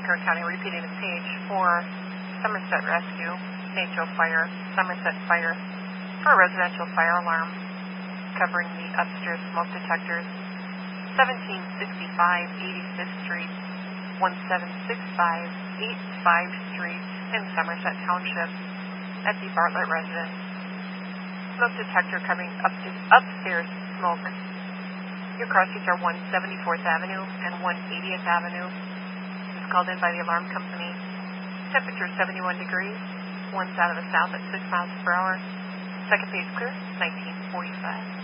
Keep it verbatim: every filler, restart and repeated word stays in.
Saint Clair County, repeating the page for Somerset Rescue, Saint Joe Fire, Somerset Fire, for a residential fire alarm covering the upstairs smoke detectors, seventeen sixty-five eighty-fifth Street, seventeen sixty-five eighty-fifth Street in Somerset Township at the Bartlett residence. Smoke detector coming up to upstairs smoke. Your car seats are one seventy-fourth Avenue and one eightieth Avenue. This is called in by the alarm company. Temperature seventy-one degrees. Winds out of the south at six miles per hour. Second phase clear, nineteen forty-five.